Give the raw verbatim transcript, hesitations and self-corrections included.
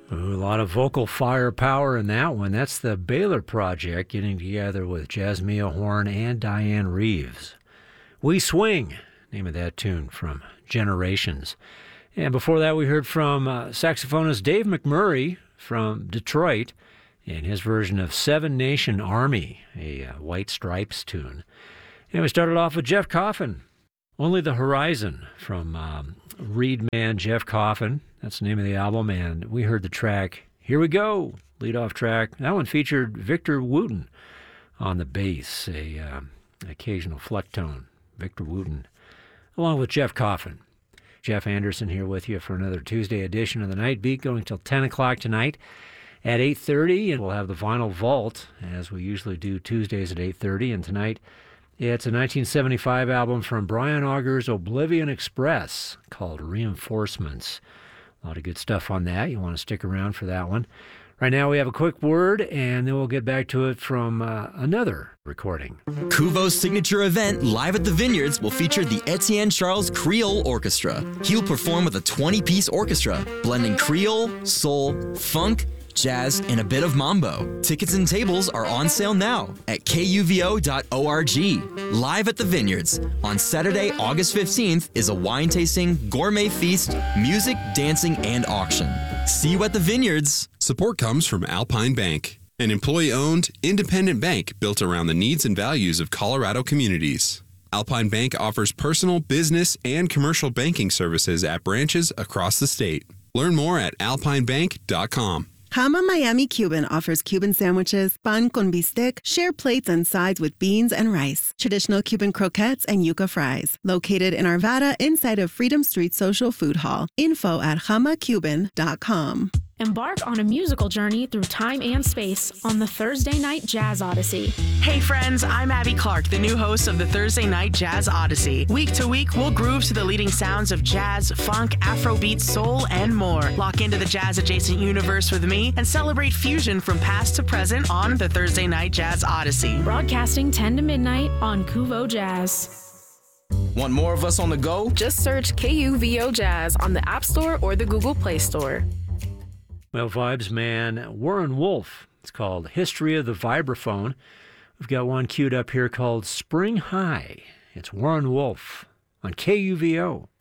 Ooh, a lot of vocal firepower in that one. That's the Baylor Project getting together with Jasmia Horn and Diane Reeves. We Swing, name of that tune from Generations. And before that, we heard from uh, saxophonist Dave McMurray from Detroit in his version of Seven Nation Army, a uh, White Stripes tune. And we started off with Jeff Coffin, Only the Horizon, from um, Reed man Jeff Coffin. That's the name of the album, and we heard the track Here We Go, lead-off track. That one featured Victor Wooten on the bass, a uh, occasional flectone. Victor Wooten, along with Jeff Coffin. Jeff Anderson here with you for another Tuesday edition of the Night Beat, going till ten o'clock tonight at eight thirty, and we'll have the Vinyl Vault, as we usually do Tuesdays at eight thirty, and tonight it's a nineteen seventy-five album from Brian Auger's Oblivion Express called Reinforcements. A lot of good stuff on that. You want to stick around for that one. Right now we have a quick word, and then we'll get back to it from uh, another recording. Kuvo's signature event, Live at the Vineyards, will feature the Etienne Charles Creole Orchestra. He'll perform with a twenty-piece orchestra, blending Creole, soul, funk, jazz, and a bit of mambo. Tickets and tables are on sale now at K U V O dot org. Live at the Vineyards on Saturday, August fifteenth is a wine tasting, gourmet feast, music, dancing, and auction. See you at the Vineyards. Support comes from Alpine Bank, an employee-owned, independent bank built around the needs and values of Colorado communities. Alpine Bank offers personal, business, and commercial banking services at branches across the state. Learn more at alpine bank dot com. Hama Miami Cuban offers Cuban sandwiches, pan con bistec, share plates and sides with beans and rice, traditional Cuban croquettes, and yuca fries. Located in Arvada inside of Freedom Street Social Food Hall. Info at hama cuban dot com. Embark on a musical journey through time and space on the Thursday Night Jazz Odyssey. Hey friends, I'm Abby Clark, the new host of the Thursday Night Jazz Odyssey. Week to week, we'll groove to the leading sounds of jazz, funk, Afrobeat, soul, and more. Lock into the jazz-adjacent universe with me and celebrate fusion from past to present on the Thursday Night Jazz Odyssey. Broadcasting ten to midnight on Kuvo Jazz. Want more of us on the go? Just search K U V O Jazz on the App Store or the Google Play Store. Well, Vibes man, Warren Wolf. It's called History of the Vibraphone. We've got one queued up here called Spring High. It's Warren Wolf on K U V O.